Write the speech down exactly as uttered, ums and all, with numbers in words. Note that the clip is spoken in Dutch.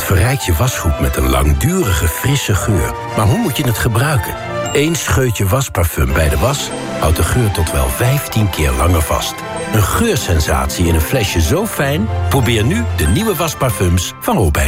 verrijkt je wasgoed met een langdurige, frisse geur. Maar hoe moet je het gebruiken? Eén scheutje wasparfum bij de was houdt de geur tot wel vijftien keer langer vast. Een geursensatie in een flesje zo fijn? Probeer nu de nieuwe wasparfums van Robijn.